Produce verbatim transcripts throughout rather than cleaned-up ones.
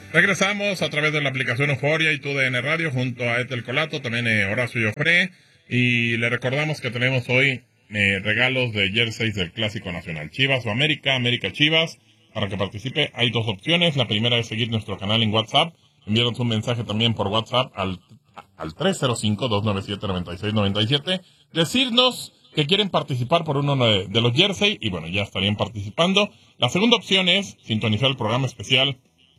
Regresamos a través de la aplicación Euforia y tu D N Radio junto a Etel Colato, también eh, Horacio Joffre, y le recordamos que tenemos hoy eh, regalos de jerseys del Clásico Nacional, Chivas o América, América Chivas. Para que participe hay dos opciones. La primera es seguir nuestro canal en WhatsApp. Envíanos un mensaje también por WhatsApp al, al tres cero cinco, dos nueve siete, nueve seis nueve siete. Decirnos que quieren participar por uno de, de los jerseys y bueno, ya estarían participando. La segunda opción es sintonizar el programa especial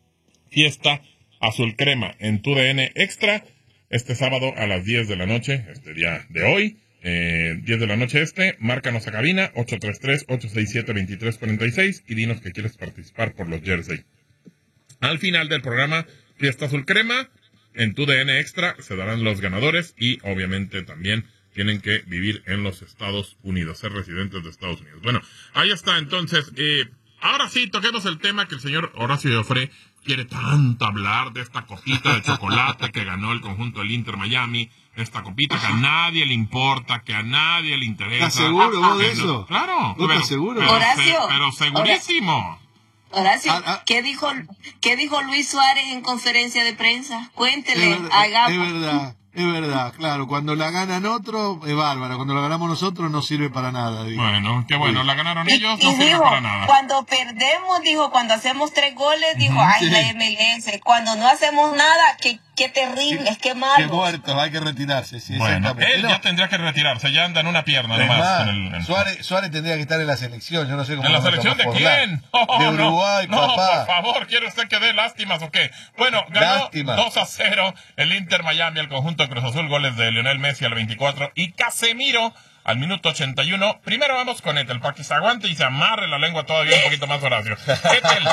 Fiesta Azul Crema en tu D N Extra este sábado a las diez de la noche, este día de hoy. Eh, diez de la noche este, márcanos a cabina ocho tres tres, ocho seis siete, dos tres cuatro seis y dinos que quieres participar por los jerseys. Al final del programa Fiesta Azul Crema, en tu D N Extra se darán los ganadores y obviamente también tienen que vivir en los Estados Unidos, ser residentes de Estados Unidos. Bueno, ahí está entonces. Eh, ahora sí, toquemos el tema que el señor Horacio Joffre quiere tanto hablar de esta copita de chocolate que ganó el conjunto del Inter Miami. Esta copita que a nadie le importa, que a nadie le interesa. ¿Estás seguro vos de eso? Claro. ¿Vos estás seguro? Pero, Horacio, pero segurísimo. Horacio, Ah, ah. ¿qué dijo, ¿qué dijo Luis Suárez en conferencia de prensa? Cuéntele, Es verdad, hagamos. es verdad, es verdad, claro. Cuando la ganan otro, es bárbaro. Cuando la ganamos nosotros, no sirve para nada. Digo. Bueno, qué bueno, la ganaron Y, ellos, y no sirve dijo, para nada. cuando perdemos, dijo, cuando hacemos tres goles, dijo, Ujú, ay, sí. la M L S. Cuando no hacemos nada, qué, qué terrible, qué Qué malo. muertos, hay que retirarse. Sí, Bueno, exactamente. él No, ya tendría que retirarse, ya anda en una pierna es nomás. más, En el, en- Suárez, Suárez tendría que estar en la selección. Yo no sé cómo ¿En la lo selección de metamos por la- quién? Oh, de Uruguay, no, no, papá. por favor, ¿quiere usted que dé lástimas o qué? Bueno, ganó Lástima. dos a cero el Inter Miami, el conjunto de Cruz Azul, goles de Lionel Messi al veinticuatro y Casemiro al minuto ochenta y uno. Primero vamos con Etel, para que se aguante y se amarre la lengua todavía un poquito más, Horacio. Etel,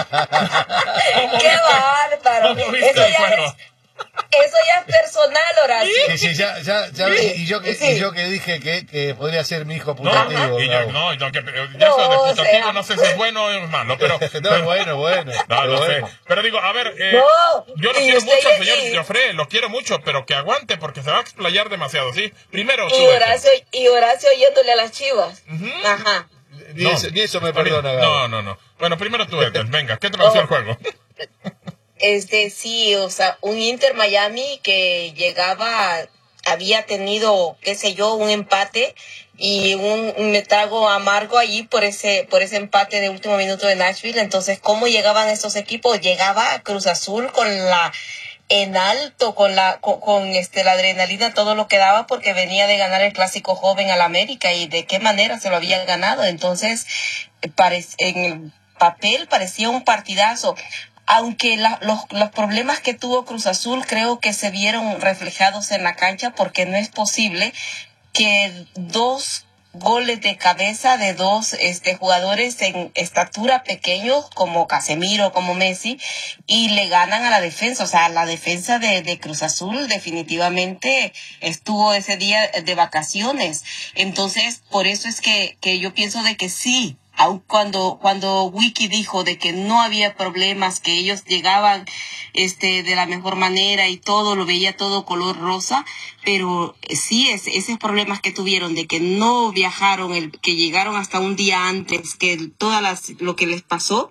¿cómo Qué viste, bárbaro. ¿cómo viste Eso el ya juego? es- Eso ya es personal, Horacio. Sí, sí, ya, ya, ya, y yo que, Sí. y yo que dije que, que podría ser mi hijo No, putativo. y yo, bravo. no, yo que, yo No, eso de o putativo sea. no sé si es bueno o es malo, pero... No, bueno, bueno. No, pero lo bueno. sé. Pero digo, a ver, eh, No, yo lo y quiero usted mucho al y- señor y- Joffre, lo quiero mucho, pero que aguante porque se va a explayar demasiado, ¿sí? Primero, tú, Y Etel. Horacio, y Horacio yéndole a las Chivas. Ujú. Ajá. Ni, No. eso, ni eso me Está bien. perdona, Gabo. No, no, no. Bueno, primero tú, Etel, venga, ¿qué te pareció Oh. el juego? Este, sí, o sea, un Inter Miami que llegaba, había tenido, qué sé yo, un empate y un, un trago amargo allí por ese, por ese empate de último minuto de Nashville. Entonces, ¿cómo llegaban estos equipos? Llegaba Cruz Azul con la, en alto, con la, con, con este, la adrenalina, todo lo que daba porque venía de ganar el clásico joven al América y de qué manera se lo habían ganado. Entonces, parec- en el papel parecía un partidazo. Aunque la, los, los problemas que tuvo Cruz Azul creo que se vieron reflejados en la cancha porque no es posible que dos goles de cabeza de dos este, jugadores en estatura pequeños como Casemiro, como Messi, y le ganan a la defensa. O sea, la defensa de, de Cruz Azul definitivamente estuvo ese día de vacaciones. Entonces, por eso es que, que yo pienso de que sí, aun cuando cuando Wiki dijo de que no había problemas, que ellos llegaban este de la mejor manera y todo, lo veía todo color rosa, pero sí, es, esos problemas que tuvieron de que no viajaron, el que llegaron hasta un día antes, que todas las lo que les pasó,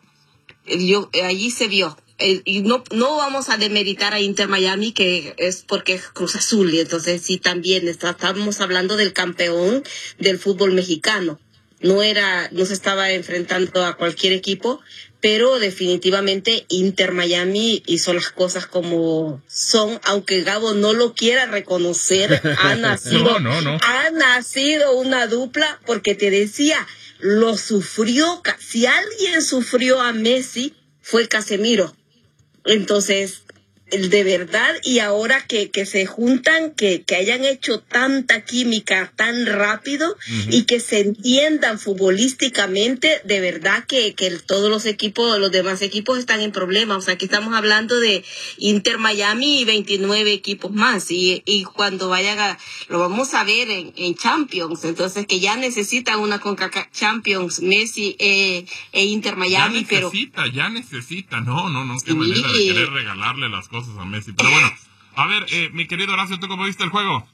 yo allí se vio. Eh, y no no vamos a demeritar a Inter Miami, que es porque es Cruz Azul, y entonces sí también está, estamos hablando del campeón del fútbol mexicano. No era, no se estaba enfrentando a cualquier equipo, pero definitivamente Inter Miami hizo las cosas como son, aunque Gabo no lo quiera reconocer, ha nacido, No, no, no. ha nacido una dupla, porque te decía, lo sufrió, ca- si alguien sufrió a Messi, fue Casemiro. Entonces, de verdad, y ahora que, que se juntan, que, que hayan hecho tanta química tan rápido uh-huh. y que se entiendan futbolísticamente, de verdad que, que todos los equipos, los demás equipos están en problemas. O sea, que estamos hablando de Inter Miami y veintinueve equipos más. Y, y cuando vayan a, lo vamos a ver en, en Champions. Entonces, que ya necesitan una CONCACAF Champions, Messi eh, e Inter Miami. Ya pero necesita, ya necesita. No, no, no, qué sí. manera de querer regalarle las cosas a Messi. Pero bueno, a ver, eh, mi querido Horacio, ¿tú cómo viste el juego?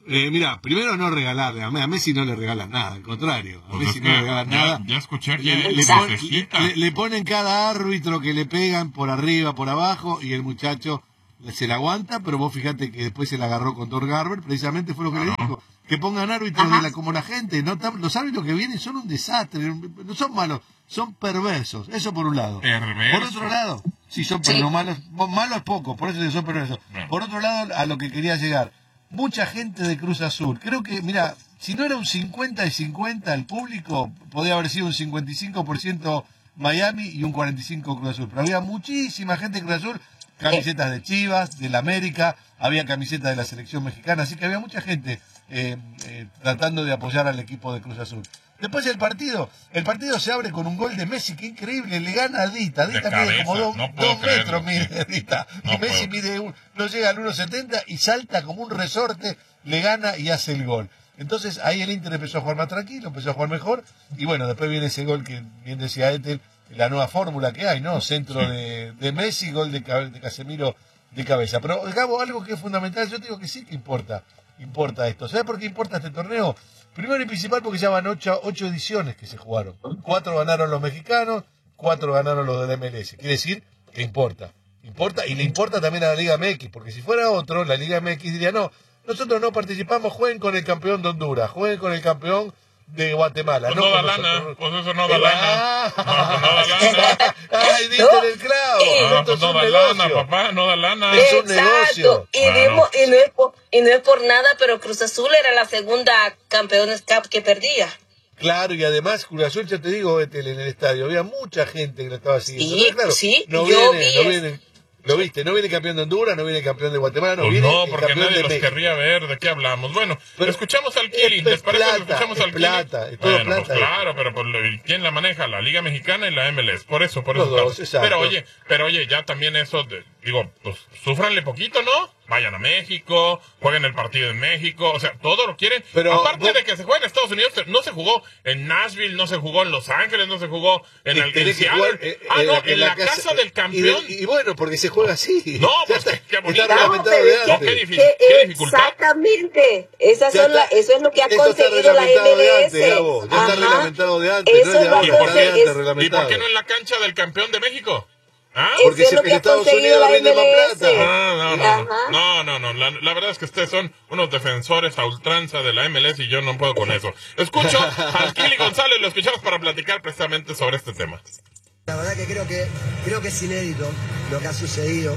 Eh, mira, primero no regalarle, a Messi no le regalan nada, al contrario, a Pues Messi es no que le regalan ya, nada. ya escuché que Le, le, necesita. le, le ponen cada árbitro que le pegan por arriba, por abajo, y el muchacho se la aguanta, pero vos fíjate que después se la agarró con Thor Garber, precisamente fue lo que le dijo, que pongan árbitros de la, como la gente, no los árbitros que vienen son un desastre, no son malos, son perversos, eso por un lado. Perverso. Por otro lado, sí son sí. Pero malos, malos es poco, por eso son perversos. Bueno. Por otro lado, a lo que quería llegar, mucha gente de Cruz Azul, creo que, mira, si no era un cincuenta y cincuenta el público, podía haber sido un cincuenta y cinco por ciento Miami y un cuarenta y cinco por ciento Cruz Azul, pero había muchísima gente de Cruz Azul, camisetas de Chivas, del América, había camisetas de la selección mexicana, así que había mucha gente eh, eh, tratando de apoyar al equipo de Cruz Azul. Después el partido, el partido se abre con un gol de Messi, que increíble, le gana a Dita, Dita mide como dos, no dos metros, mide Dita, no y Messi puedo. mide un, no llega al uno setenta y salta como un resorte, le gana y hace el gol. Entonces ahí el Inter empezó a jugar más tranquilo, empezó a jugar mejor, y bueno, después viene ese gol que bien decía Ethel, la nueva fórmula que hay, ¿no? Centro sí. de, de Messi, gol de, de Casemiro de cabeza. Pero, Gabo, algo que es fundamental, yo te digo que sí que importa, importa esto. ¿Sabes por qué importa este torneo? Primero y principal porque ya van ocho, ocho ediciones que se jugaron. Cuatro ganaron los mexicanos, cuatro ganaron los del M L S. Quiere decir que importa. Importa y le importa también a la Liga M X, porque si fuera otro, la Liga M X diría, no, nosotros no participamos, jueguen con el campeón de Honduras, jueguen con el campeón de Guatemala. Pues no, no da lana, pues eso no da lana. No, pues no da lana. Ay, diste en el clavo. No, no, pues no da lana, papá, no da lana. Es un negocio. Y, bueno. y, no es por, y no es por nada, pero Cruz Azul era la segunda Campeones Cup que perdía. Claro, y además Cruz Azul, ya te digo, en el estadio, había mucha gente que lo estaba siguiendo. Sí, no, claro, sí, no yo viene, vi no viene. Lo viste, no viene campeón de Honduras, no viene campeón de Guatemala, no pues viene no, el porque campeón nadie de los México. querría ver, ¿de qué hablamos? Bueno, pero escuchamos al Kili, es, ¿les es parece plata, que escuchamos es al plata, Kili? es todo bueno, plata. Pues claro, pero por, ¿quién la maneja? La Liga Mexicana y la M L S, por eso, por Los eso. dos, exacto. Pero oye, pero oye, ya también eso, de, digo, pues súfranle poquito, ¿no? Vayan a México, jueguen el partido en México, o sea, todo lo quieren. Pero, Aparte vos, de que se juega en Estados Unidos, no se jugó en Nashville, no se jugó en Los Ángeles, no se jugó en el en Seattle. Eh, ah, no, en, en la, la casa, casa del campeón. Y, de, y bueno, porque se juega así. No, pues está, qué bonito. Está reglamentado no, de antes. Qué, difícil, qué, qué dificultad. Exactamente. Esas son la, eso es lo que ha conseguido la M L S. Ya está reglamentado de antes. Eso no es de ahora, está de antes es, reglamentado. ¿Y por qué no en la cancha del campeón de México? ¿Ah? Porque se, en Estados Unidos vende más plata. No, no, no, no, no, no. La, la verdad es que ustedes son unos defensores a ultranza de la M L S y yo no puedo con eso. Escucho al Kili González, lo escuchamos para platicar precisamente sobre este tema. La verdad que creo que creo que es inédito lo que ha sucedido.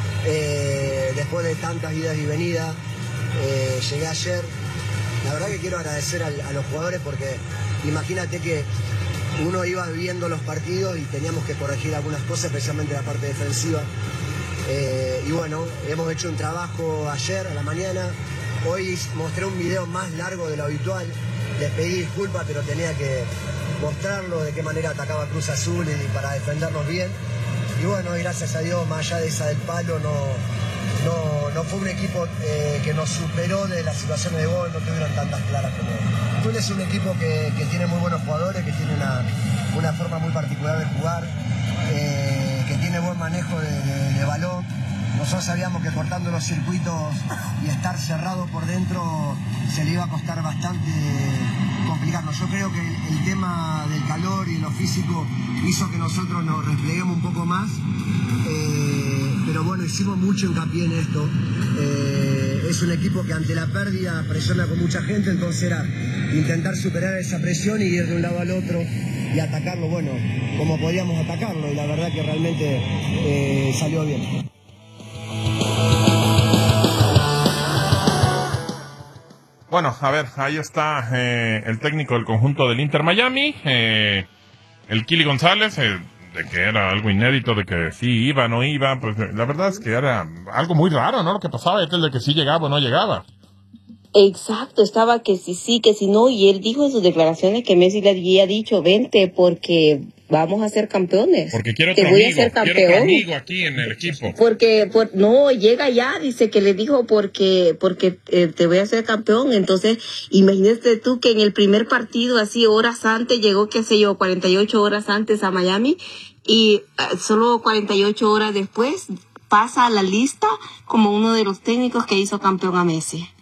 Eh, después de tantas idas y venidas, eh, llegué ayer. La verdad que quiero agradecer a, a los jugadores porque imagínate que uno iba viendo los partidos y teníamos que corregir algunas cosas, especialmente la parte defensiva. Eh, y bueno, hemos hecho un trabajo ayer a la mañana. Hoy mostré un video más largo de lo habitual. Les pedí disculpas, pero tenía que mostrarlo de qué manera atacaba Cruz Azul y para defendernos bien. Y bueno, y gracias a Dios, más allá de esa del palo, no, no, no fue un equipo eh, que nos superó de las situaciones de gol, no tuvieron tantas claras como Azul. Es un equipo que, que tiene muy buenos jugadores, que tiene una, una forma muy particular de jugar, eh, que tiene buen manejo de, de, de balón. Nosotros sabíamos que cortando los circuitos y estar cerrado por dentro se le iba a costar bastante complicarnos. Yo creo que el, el tema del calor y lo físico hizo que nosotros nos repleguemos un poco más. Eh, pero bueno, hicimos mucho hincapié en esto. Eh, es un equipo que ante la pérdida presiona con mucha gente, entonces era intentar superar esa presión y ir de un lado al otro y atacarlo, bueno, como podíamos atacarlo, y la verdad que realmente eh, salió bien. Bueno, a ver, ahí está eh, el técnico del conjunto del Inter Miami, eh, el Kili González, eh, de que era algo inédito, de que sí iba, no iba, pues la verdad es que era algo muy raro, ¿no? Lo que pasaba es de que sí llegaba o no llegaba. Exacto, estaba que sí, sí, que sí, no, y él dijo en sus declaraciones que Messi le había dicho, vente porque vamos a ser campeones. Porque quiero otro Te voy amigo, a ser campeón. quiero otro amigo aquí en el equipo. Porque, por, no, llega ya, dice que le dijo porque porque eh, te voy a ser campeón. Entonces, imagínate tú que en el primer partido, así horas antes, llegó, qué sé yo, cuarenta y ocho horas antes a Miami, y uh, solo cuarenta y ocho horas después pasa a la lista como uno de los técnicos que hizo campeón a Messi.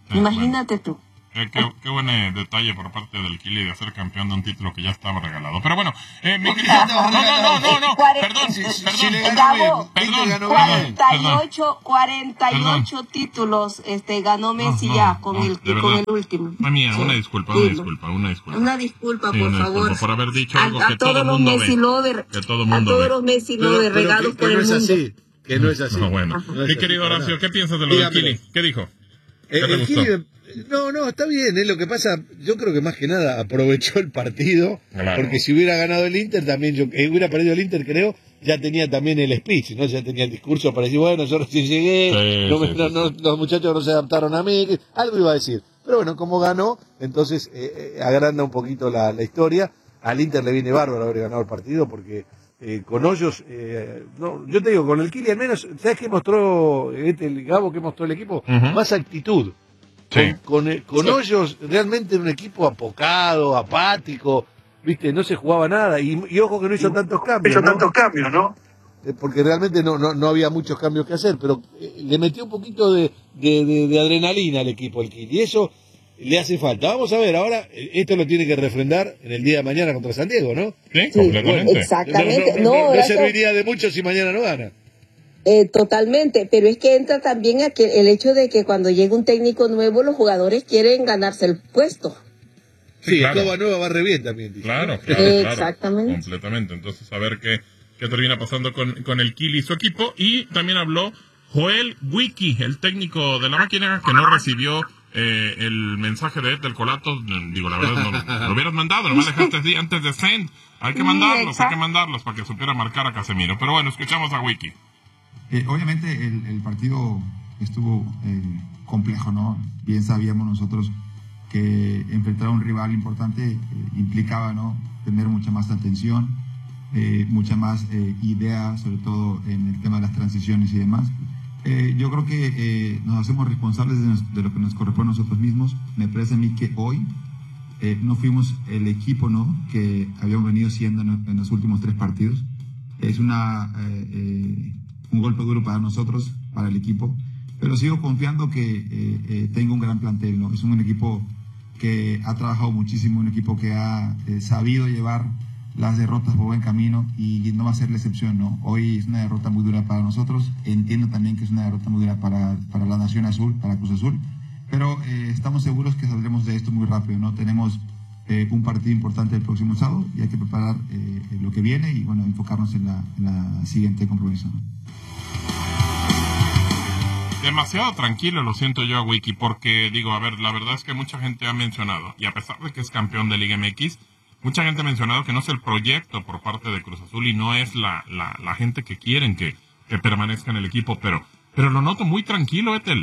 Sí, imagínate bueno. tú. Eh, qué, qué buen eh, detalle por parte del Kili de ser campeón de un título que ya estaba regalado. Pero bueno, eh, mi querido... No, no, no, no, no, perdón, si, si, perdón. Si le Gabo, perdón, cuarenta y ocho, cuarenta y ocho títulos este, ganó Messi no, no, ya con, no, el, con el último. Mía, sí. una disculpa, una disculpa, una disculpa. Una disculpa, sí, por una favor. Disculpa por haber dicho algo a, que a todo el mundo ve. Lover, que todo mundo a todos ve. los Messi Lover regados por que el no mundo. Es así, que no es así. No, bueno. No mi querido Horacio, ¿qué piensas de lo del Kili? ¿Qué dijo? ¿Qué te gustó? No, no, está bien, es lo que pasa, yo creo que más que nada aprovechó el partido, claro. Porque si hubiera ganado el Inter también, yo eh, hubiera perdido el Inter creo, ya tenía también el speech, ¿no? Ya tenía el discurso para decir, bueno, yo recién llegué, sí, no me, sí, no, no, los muchachos no se adaptaron a mí, algo iba a decir. Pero bueno, como ganó, entonces eh, eh, agranda un poquito la, la historia, al Inter le viene bárbaro haber ganado el partido porque... Eh, con Hoyos, eh, no, yo te digo, con el Kili al menos, ¿sabes qué mostró este, el Gabo, qué mostró el equipo? Uh-huh. Más actitud. Sí. Con, con, con sí. Hoyos realmente era un equipo apocado, apático, viste, no se jugaba nada, y, y ojo que no hizo tantos cambios. Hizo ¿no? tantos cambios, ¿no? Eh, porque realmente no, no, no había muchos cambios que hacer, pero eh, le metió un poquito de, de, de, de adrenalina al equipo el Kili, y eso le hace falta. Vamos a ver, ahora esto lo tiene que refrendar en el día de mañana contra San Diego, ¿no? Sí, sí completamente. Exactamente. No, no, no, no, no eso... serviría de mucho si mañana no gana. Eh, totalmente, pero es que entra también aquí el hecho de que cuando llega un técnico nuevo, los jugadores quieren ganarse el puesto. Sí, sí claro. Escoba nueva barre bien también. Dice. Claro, claro, eh, claro. Exactamente. Completamente. Entonces, a ver qué, qué termina pasando con, con el Kili y su equipo. Y también habló Joel Wiki, el técnico de la máquina, que no recibió eh, el mensaje de Etel Colato. Digo, la verdad, no, lo hubieras mandado, nomás dejaste antes de send. Hay que mandarlos, sí, hay que mandarlos para que supiera marcar a Casemiro. Pero bueno, escuchamos a Wiki. Eh, obviamente el, el partido estuvo eh, complejo, ¿no? Bien sabíamos nosotros que enfrentar a un rival importante eh, implicaba, ¿no? Tener mucha más atención, eh, mucha más eh, idea, sobre todo en el tema de las transiciones y demás. Eh, yo creo que eh, nos hacemos responsables de, nos, de lo que nos corresponde a nosotros mismos. Me parece a mí que hoy eh, no fuimos el equipo, ¿no? Que habíamos venido siendo en, en los últimos tres partidos. Es una... Eh, eh, un golpe duro para nosotros, para el equipo, pero sigo confiando que eh, eh, tengo un gran plantel, ¿no? Es un equipo que ha trabajado muchísimo, un equipo que ha eh, sabido llevar las derrotas por buen camino y no va a ser la excepción, ¿no? Hoy es una derrota muy dura para nosotros, entiendo también que es una derrota muy dura para, para la Nación Azul, para Cruz Azul, pero eh, estamos seguros que saldremos de esto muy rápido, ¿no? Tenemos eh, un partido importante el próximo sábado y hay que preparar eh, lo que viene y, bueno, enfocarnos en la, en la siguiente compromiso, ¿no? Demasiado tranquilo lo siento yo a Wiki, porque digo, a ver, la verdad es que mucha gente ha mencionado, y a pesar de que es campeón de Liga M X, mucha gente ha mencionado que no es el proyecto por parte de Cruz Azul y no es la, la, la gente que quieren que, que permanezca en el equipo, pero, pero lo noto muy tranquilo, Etel.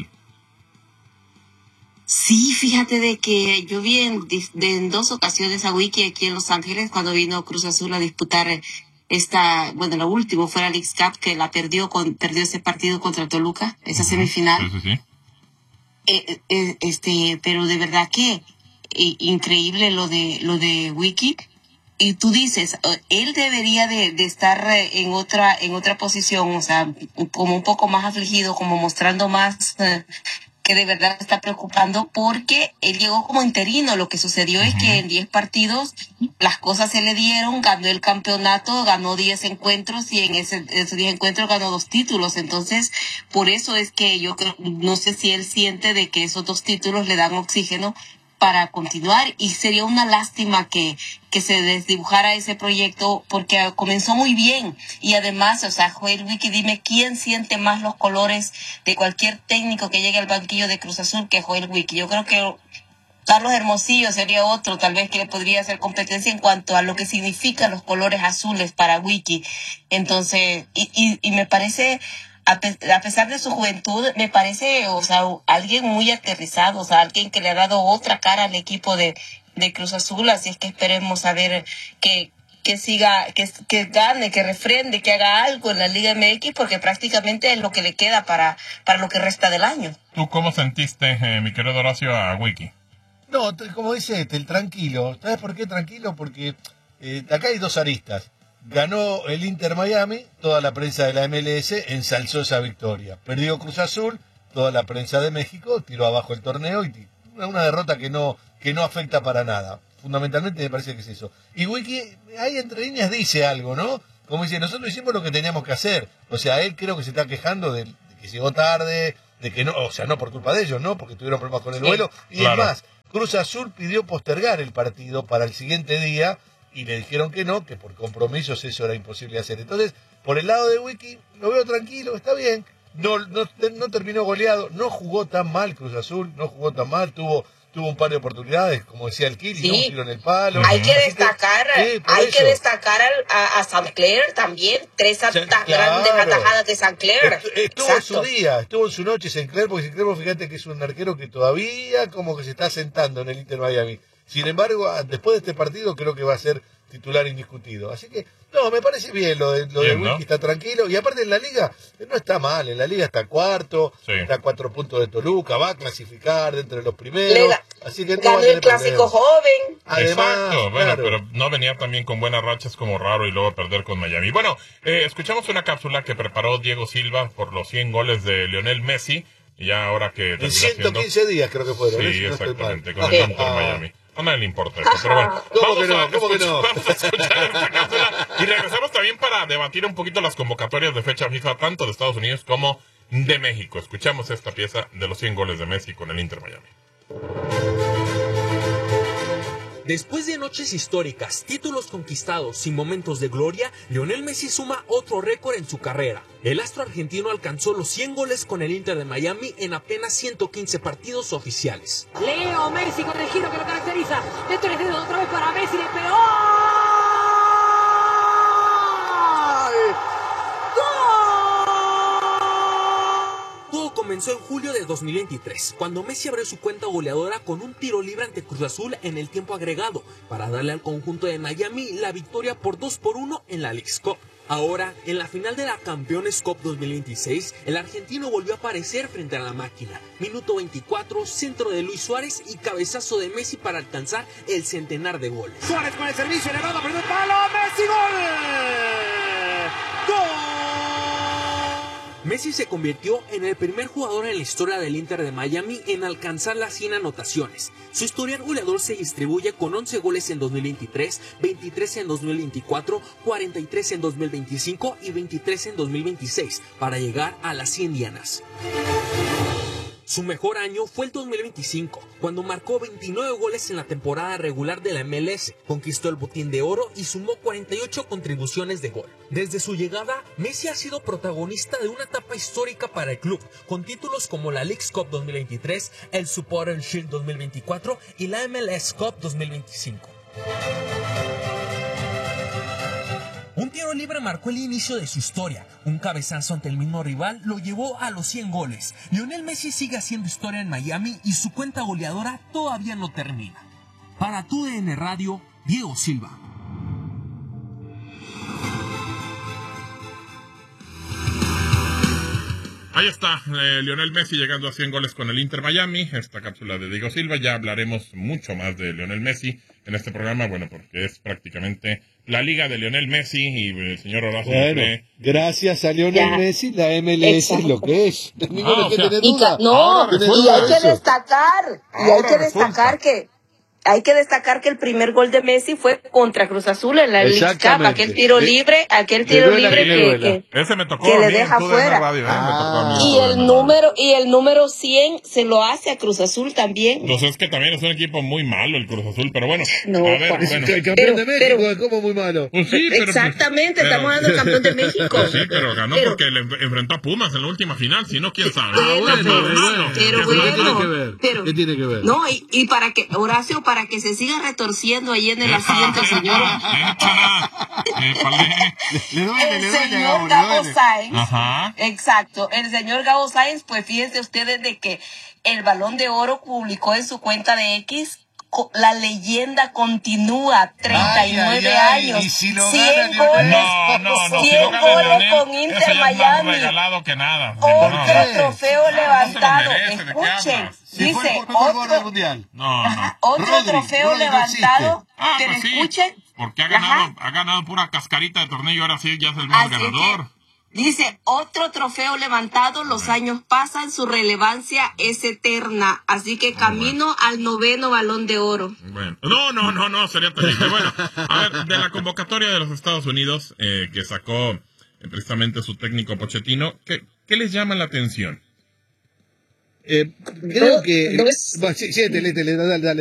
Sí, fíjate de que yo vi en, de, en dos ocasiones a Wiki aquí en Los Ángeles cuando vino Cruz Azul a disputar esta, bueno, lo último fue la Leagues Cup, que la perdió con perdió ese partido contra Toluca, esa uh-huh. semifinal. Sí, sí, sí. Eh, eh, este, pero de verdad que eh, increíble lo de lo de Wiki. Y tú dices, él debería de, de estar en otra en otra posición, o sea, como un poco más afligido, como mostrando más eh, que de verdad está preocupando, porque él llegó como interino. Lo que sucedió uh-huh. es que en diez partidos las cosas se le dieron, ganó el campeonato, ganó diez encuentros y en ese, esos diez encuentros ganó dos títulos. Entonces, por eso es que yo creo, no sé si él siente de que esos dos títulos le dan oxígeno para continuar, y sería una lástima que, que se desdibujara ese proyecto porque comenzó muy bien. Y además, o sea, Joel Wiki, dime quién siente más los colores de cualquier técnico que llegue al banquillo de Cruz Azul que Joel Wiki. Yo creo que Carlos Hermosillo sería otro, tal vez, que le podría hacer competencia en cuanto a lo que significan los colores azules para Wiki. Entonces, y, y, y me parece, a, pe- a pesar de su juventud, me parece, o sea, alguien muy aterrizado, o sea, alguien que le ha dado otra cara al equipo de, de Cruz Azul. Así es que esperemos a ver que, que siga, que, que gane, que refrende, que haga algo en la Liga M X, porque prácticamente es lo que le queda para, para lo que resta del año. ¿Tú cómo sentiste, eh, mi querido Horacio, a Wiki? No, como dice este, el tranquilo. ¿Sabes por qué tranquilo? Porque eh, acá hay dos aristas. Ganó el Inter Miami, toda la prensa de la M L S ensalzó esa victoria. Perdió Cruz Azul, toda la prensa de México tiró abajo el torneo y una derrota que no, que no afecta para nada. Fundamentalmente me parece que es eso. Y Wiki ahí entre líneas dice algo, ¿no? Como dice, nosotros hicimos lo que teníamos que hacer. O sea, él creo que se está quejando de, de que llegó tarde, de que no, o sea, no por culpa de ellos, ¿no? Porque tuvieron problemas con el vuelo. Y claro. Es más, Cruz Azul pidió postergar el partido para el siguiente día y le dijeron que no, que por compromisos eso era imposible hacer. Entonces, por el lado de Wiki, lo veo tranquilo, está bien. No, no, no terminó goleado, no jugó tan mal Cruz Azul, no jugó tan mal, tuvo... tuvo un par de oportunidades, como decía el Kili, sí. ¿no? Un tiro en el palo. Hay que destacar, que, sí, hay eso. que destacar al, a, a Sancler también, tres sí, claro. grandes atajadas de Sancler. Est estuvo Exacto. en su día, estuvo en su noche Sancler, porque Sancler, fíjate que es un arquero que todavía como que se está sentando en el Inter Miami. Sin embargo, después de este partido creo que va a ser titular indiscutido. Así que, no, me parece bien lo de, lo bien, de Wiki, ¿no? Está tranquilo. Y aparte en la liga, no está mal, en la liga está cuarto, sí. está a cuatro puntos de Toluca, va a clasificar dentro de los primeros. La, así que no ganó el clásico joven. Además, Exacto, bueno, claro. pero no venía también con buenas rachas como raro y luego perder con Miami. Bueno, eh, escuchamos una cápsula que preparó Diego Silva por los cien goles de Lionel Messi. Y ya ahora que... En ciento quince siendo... días creo que fueron. Sí, no exactamente, con el Inter Miami. A nadie le importa eso, pero bueno. ¿Cómo que no? ¿Cómo que no? Vamos a escuchar esta cápsula y regresamos también para debatir un poquito las convocatorias de fecha FIFA, tanto de Estados Unidos como de México. Escuchamos esta pieza de los cien goles de Messi con el Inter Miami. Después de noches históricas, títulos conquistados y momentos de gloria, Lionel Messi suma otro récord en su carrera. El astro argentino alcanzó los cien goles con el Inter de Miami en apenas ciento quince partidos oficiales. Leo Messi con el giro que lo caracteriza. De tres dedos otra vez para Messi, le pegó. Todo comenzó en julio de dos mil veintitrés, cuando Messi abrió su cuenta goleadora con un tiro libre ante Cruz Azul en el tiempo agregado, para darle al conjunto de Miami la victoria por dos por uno en la Leagues Cup. Ahora, en la final de la Campeones Cup dos mil veintiséis, el argentino volvió a aparecer frente a la máquina. Minuto veinticuatro, centro de Luis Suárez y cabezazo de Messi para alcanzar el centenar de goles. Suárez con el servicio elevado, primer palo, Messi, gol. ¡Gol! Messi se convirtió en el primer jugador en la historia del Inter de Miami en alcanzar las cien anotaciones. Su historial goleador se distribuye con once goles en dos mil veintitrés, veintitrés en dos mil veinticuatro, cuarenta y tres en dos mil veinticinco y veintitrés en dos mil veintiséis para llegar a las cien dianas. Su mejor año fue el dos mil veinticinco, cuando marcó veintinueve goles en la temporada regular de la M L S, conquistó el Botín de Oro y sumó cuarenta y ocho contribuciones de gol. Desde su llegada, Messi ha sido protagonista de una etapa histórica para el club, con títulos como la Leagues Cup dos mil veintitrés, el Supporter Shield dos mil veinticuatro y la M L S Cup dos mil veinticinco. Un tiro libre marcó el inicio de su historia. Un cabezazo ante el mismo rival lo llevó a los cien goles. Lionel Messi sigue haciendo historia en Miami y su cuenta goleadora todavía no termina. Para Tu D N Radio, Diego Silva. Ahí está, eh, Lionel Messi llegando a cien goles con el Inter Miami. Esta cápsula de Diego Silva. Ya hablaremos mucho más de Lionel Messi en este programa, bueno, porque es prácticamente la liga de Lionel Messi y el señor Horacio. Bueno, Jofré. Gracias a Lionel ya. Messi, la M L S Exacto. Es lo que es. Ah, o sea, y no, y hay que destacar, y hay que destacar que Hay que destacar que el primer gol de Messi fue contra Cruz Azul en la Leagues Cup, aquel tiro libre, aquel tiro libre que, que, Ese me tocó que le bien, deja fuera. Radio, ¿eh? ah. Y el número y el número cien se lo hace a Cruz Azul también. Pues es que también es un equipo muy malo el Cruz Azul, pero bueno. No, a ver, pues, bueno. El campeón pero, de México, pero, ¿cómo muy malo? Pues sí, pero, exactamente, pero, estamos hablando del campeón de México. Pues sí, pero ganó pero, porque le enfrentó a Pumas en la última final, si no, quién sabe. Ah, bueno, pero, bueno, pero bueno, bueno, ¿qué tiene que ver? Pero, ¿Qué tiene que ver? No, y, y para que, Horacio, para que se siga retorciendo ahí en el asiento, señor. Le duele, el le duele, señor Gabo, Gabo le Sáenz. Ajá. Exacto. El señor Gabo Sáenz, pues fíjense ustedes de que el Balón de Oro publicó en su cuenta de X. La leyenda continúa, treinta y nueve ay, ay, años, ¿y si lo cien gana, goles, no, no, no, cien si goles Leonel, con Inter Miami, regalado que nada. otro no, trofeo no, levantado, no merece, escuchen, si dice, otro, mundial. No, no. otro Rodri, trofeo Rodri levantado, no ah, pero pues sí, escuchen, porque ha ganado, ha ganado pura cascarita de torneo y ahora sí ya es el mismo ganador. Dice, otro trofeo levantado, los años pasan, su relevancia es eterna. Así que camino bueno. al noveno Balón de Oro. Bueno. No, no, no, no, sería terrible. Bueno, a ver, de la convocatoria de los Estados Unidos, eh, que sacó eh, precisamente su técnico Pochettino, ¿qué, qué les llama la atención? Eh, creo que... No, no es... sí, sí, dale, dale, dale.